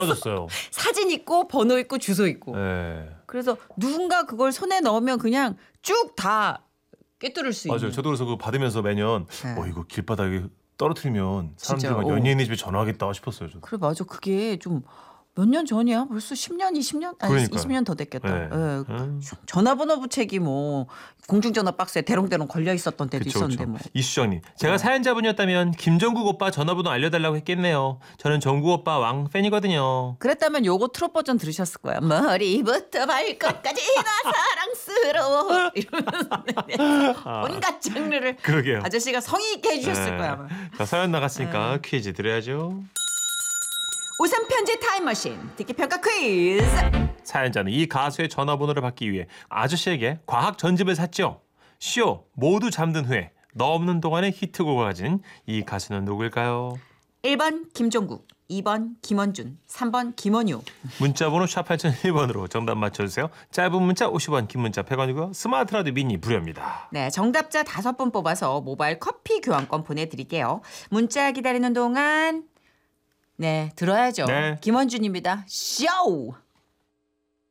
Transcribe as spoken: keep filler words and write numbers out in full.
떨어졌어요. 사진 있고 번호 있고 주소 있고. 네. 그래서 누군가 그걸 손에 넣으면 그냥 쭉 다 꿰뚫을 수 있는. 맞아요. 저도 그래서 그거 받으면서 매년 네. 어 이거 길바닥에 떨어뜨리면 사람들이 진짜, 막 어. 연예인의 집에 전화하겠다 싶었어요. 저도. 그래 맞아. 그게 좀 몇 년 전이야? 벌써 십 년, 이십 년? 아니 그러니까요. 이십 년 더 됐겠다. 네. 예. 음. 전화번호 부책이 뭐 공중전화 박스에 대롱대롱 걸려 있었던 때도 그쵸, 있었는데 그쵸. 뭐. 이수정님, 제가 사연자분이었다면 김정국 오빠 전화번호 알려달라고 했겠네요. 저는 정국 오빠 왕 팬이거든요. 그랬다면 요거 트롯 버전 들으셨을 거야. 머리부터 발끝까지 나 사랑스러워. 이러면서 아. 온갖 장르를 그러게요. 아저씨가 성의 있게 해주셨을 네. 거야 아마. 자, 사연 나갔으니까 퀴즈 드려야죠. 우선 편지 타임머신 듣기 평가 퀴즈. 사연자는 이 가수의 전화번호를 받기 위해 아저씨에게 과학 전집을 샀죠. 쇼 모두 잠든 후에 너 없는 동안의 히트곡을 가진 이 가수는 누구일까요? 일 번 김종국, 이 번 김원준, 삼 번 김원효. 문자번호 샵 팔공공일 번으로 정답 맞춰주세요. 짧은 문자 오십 원, 긴 문자 백 원이고요. 스마트 라디오 미니 무료입니다. 네, 정답자 다섯 분 뽑아서 모바일 커피 교환권 보내드릴게요. 문자 기다리는 동안 네 들어야죠. 네. 김원준입니다. 쇼!